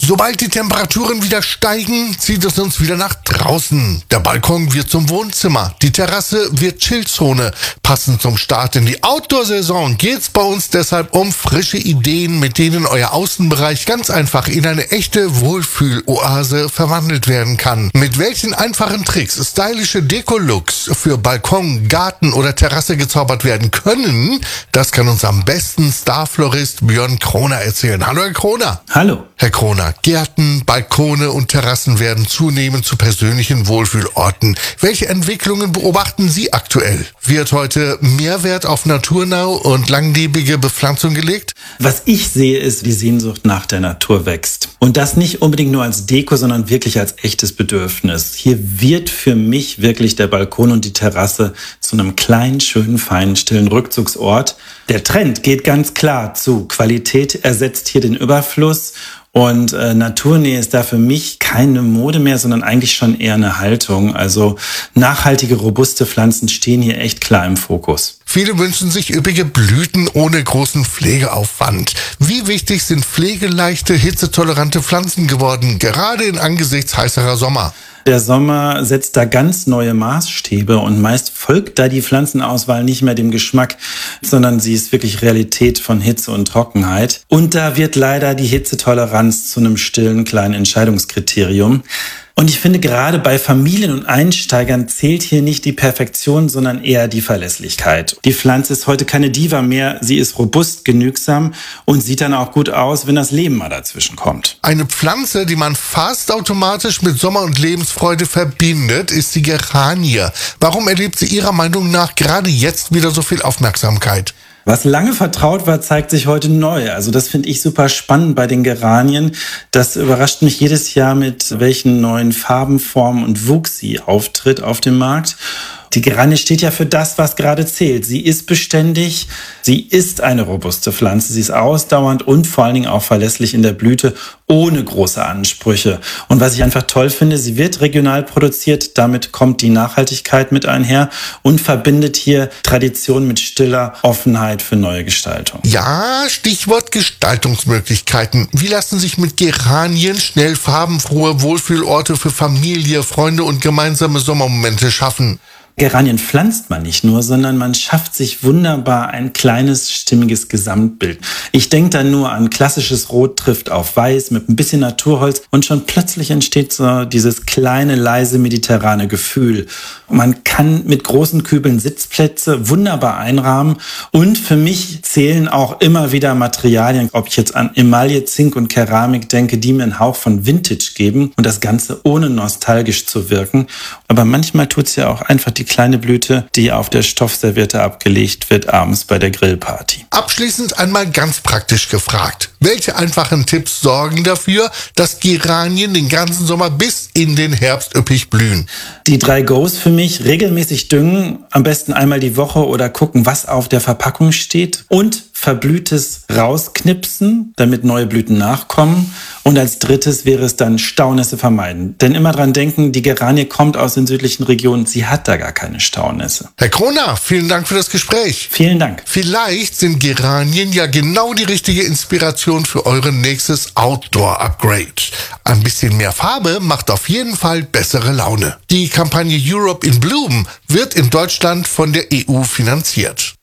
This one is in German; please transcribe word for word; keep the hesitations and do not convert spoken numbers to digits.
Sobald die Temperaturen wieder steigen, zieht es uns wieder nach draußen. Der Balkon wird zum Wohnzimmer, die Terrasse wird Chillzone. Passend zum Start in die Outdoor-Saison geht's bei uns deshalb um frische Ideen, mit denen euer Außenbereich ganz einfach in eine echte Wohlfühl-Oase verwandelt werden kann. Mit welchen einfachen Tricks stylische Deko-Looks für Balkon, Garten oder Terrasse gezaubert werden können, das kann uns am besten Starflorist Björn Kroner erzählen. Hallo Herr Kroner. Hallo. Herr Kroner, Gärten, Balkone und Terrassen werden zunehmend zu persönlichen Wohlfühlorten. Welche Entwicklungen beobachten Sie aktuell? Wird heute mehr Wert auf naturnahe und langlebige Bepflanzung gelegt? Was ich sehe, ist, die Sehnsucht nach der Natur wächst. Und das nicht unbedingt nur als Deko, sondern wirklich als echtes Bedürfnis. Hier wird für mich wirklich der Balkon und die Terrasse zu einem kleinen, schönen, feinen, stillen Rückzugsort. Der Trend geht ganz klar zu Qualität, ersetzt hier den Überfluss. Und äh, Naturnähe ist da für mich keine Mode mehr, sondern eigentlich schon eher eine Haltung. Also nachhaltige, robuste Pflanzen stehen hier echt klar im Fokus. Viele wünschen sich üppige Blüten ohne großen Pflegeaufwand. Wie wichtig sind pflegeleichte, hitzetolerante Pflanzen geworden, gerade in angesichts heißerer Sommer? Der Sommer setzt da ganz neue Maßstäbe und meist folgt da die Pflanzenauswahl nicht mehr dem Geschmack, sondern sie ist wirklich Realität von Hitze und Trockenheit. Und da wird leider die Hitzetoleranz zu einem stillen kleinen Entscheidungskriterium. Und ich finde, gerade bei Familien und Einsteigern zählt hier nicht die Perfektion, sondern eher die Verlässlichkeit. Die Pflanze ist heute keine Diva mehr, sie ist robust, genügsam und sieht dann auch gut aus, wenn das Leben mal dazwischen kommt. Eine Pflanze, die man fast automatisch mit Sommer und Lebensfreude verbindet, ist die Geranie. Warum erlebt sie Ihrer Meinung nach gerade jetzt wieder so viel Aufmerksamkeit? Was lange vertraut war, zeigt sich heute neu. Also das finde ich super spannend bei den Geranien. Das überrascht mich jedes Jahr, mit welchen neuen Farben, Formen und Wuchs sie auftritt auf dem Markt. Die Geranie steht ja für das, was gerade zählt. Sie ist beständig, sie ist eine robuste Pflanze, sie ist ausdauernd und vor allen Dingen auch verlässlich in der Blüte, ohne große Ansprüche. Und was ich einfach toll finde, sie wird regional produziert, damit kommt die Nachhaltigkeit mit einher und verbindet hier Tradition mit stiller Offenheit für neue Gestaltung. Ja, Stichwort Gestaltungsmöglichkeiten. Wie lassen sich mit Geranien schnell farbenfrohe Wohlfühlorte für Familie, Freunde und gemeinsame Sommermomente schaffen? Geranien pflanzt man nicht nur, sondern man schafft sich wunderbar ein kleines, stimmiges Gesamtbild. Ich denke da nur an klassisches Rot trifft auf Weiß mit ein bisschen Naturholz und schon plötzlich entsteht so dieses kleine, leise mediterrane Gefühl. Man kann mit großen Kübeln Sitzplätze wunderbar einrahmen und für mich zählen auch immer wieder Materialien, ob ich jetzt an Emaille, Zink und Keramik denke, die mir einen Hauch von Vintage geben und das Ganze ohne nostalgisch zu wirken. Aber manchmal tut es ja auch einfach die kleine Blüte, die auf der Stoffserviette abgelegt wird, abends bei der Grillparty. Abschließend einmal ganz praktisch gefragt. Welche einfachen Tipps sorgen dafür, dass Geranien den ganzen Sommer bis in den Herbst üppig blühen? Die drei Go's für mich: regelmäßig düngen, am besten einmal die Woche oder gucken, was auf der Verpackung steht, und Verblühtes rausknipsen, damit neue Blüten nachkommen. Und als drittes wäre es dann Staunässe vermeiden. Denn immer dran denken, die Geranie kommt aus den südlichen Regionen, sie hat da gar keine Staunässe. Herr Kroner, vielen Dank für das Gespräch. Vielen Dank. Vielleicht sind Geranien ja genau die richtige Inspiration für euer nächstes Outdoor-Upgrade. Ein bisschen mehr Farbe macht auf jeden Fall bessere Laune. Die Kampagne Europe in Bloom wird in Deutschland von der E U finanziert.